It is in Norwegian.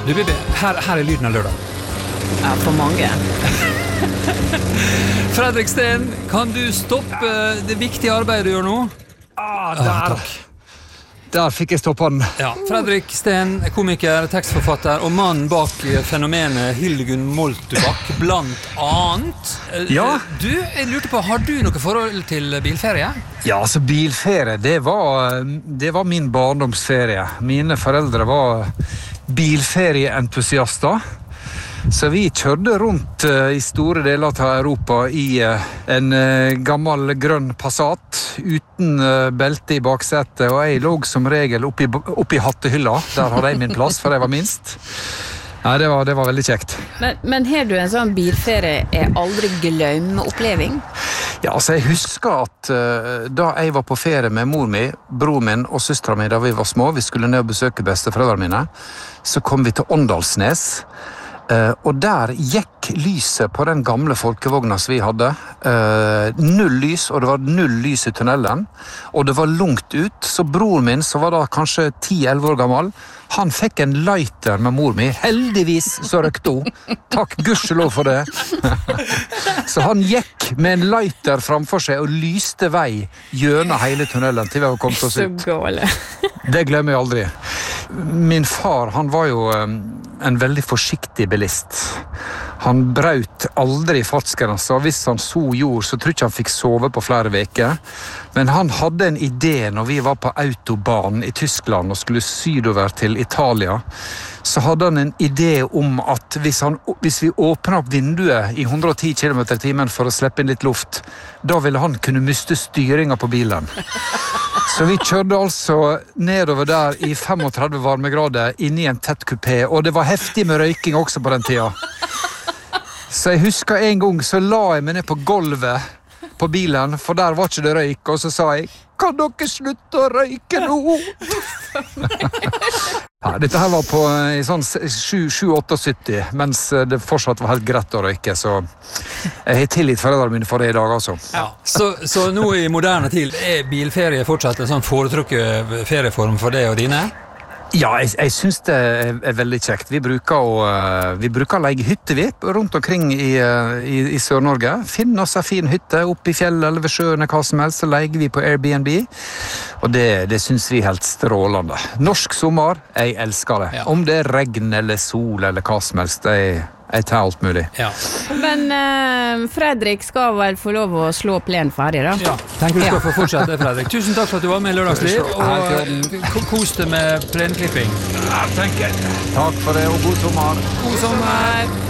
Du, Bibi, her lyden av lørdag. Ja, for mange. Fredrik Steen, kan du stoppe det viktige arbeidet du gjør nå? Der fikk jeg stoppa den. Ja, Fredrik Steen, komiker, tekstforfatter og mann bak fenomenet Hildegunn Moltubakk, blant annet. Ja. Du, jeg lurte på, har du noe forhold til bilferie? Ja, altså bilferie, det var min barndomsferie. Mine foreldre var bilferieentusiaster. Så vi kjørte rundt i store deler av Europa i en gammel grønn Passat uten belte i baksetet, og jeg lå som regel oppi hattehylla. Der hadde jeg min plass, for jeg var minst. Nei, det var veldig kjekt. Men har du en sånn bilferie aldri glemme oppleving? Ja, altså jeg husker at da jeg var på ferie med mor mi, bror min og søstera mi da vi var små, vi skulle ned og besøke besteforeldrene mine, så kom vi til Åndalsnes. Og der gikk lyset på den gamle folkevogna som vi hadde. Null lys, og det var null lys i tunnelen. Og det var langt ut, så bror min, som var da kanskje 10-11 år gammel, han fikk en lighter med mor mi. Heldigvis så røkte hun. Takk gudskjelov for det. Så han gikk med en lighter framfor seg og lyste vei gjennom hele tunnelen til vi hadde kommet oss ut. Så gale. Det glemmer jeg aldri. Min far, han var jo en veldig forsiktig bilist. Han braut aldri fartsgrensa. Hvis han så jord, så tror ikke han fikk sove på flere veker. Men han hadde en idé når vi var på autobahn i Tyskland og skulle sydover til Italia. Så hadde han en idé om at hvis vi åpnet opp vinduet i 110 km/t for å slippe inn litt luft, da ville han kunne miste styringen på bilen. Så vi kjørte altså nedover der i 35 varmegrader inni en tett kupé, og det var heftig med røyking også på den tida. Så jeg husker en gang så la jeg meg ned på gulvet på bilen, for der var ikke det røyk, og så sa jeg, kan dere slutte å røyke nå? Ja, dette her var på i sånn 7-78, mens det fortsatt var helt greit å røyke, så jeg har tilgitt foreldrene mine for det i dag, altså. Ja. Så nå i moderne tid, bilferie fortsatt en sånn foretrukket ferieform for deg og dine? Ja, jeg synes det er veldig kjekt. Vi bruker å leie hytte rundt omkring i Sør-Norge. Finne oss en fin hytte oppe i fjellet eller ved sjøen hva som helst, så leier vi på Airbnb. Og det synes vi er helt strålende. Norsk sommer, jeg elsker det. Ja. Om det er regn eller sol eller hva som helst, jeg tar alt mulig. Ja. Men Fredrik skal vel få lov å slå plen ferdig da? Ja, tenker du skal få fortsette, Fredrik. Tusen takk for at du var med i Lørdagsliv, og kos deg med plenklipping. Ja, tenker jeg. Takk for det, og god sommer. God sommer.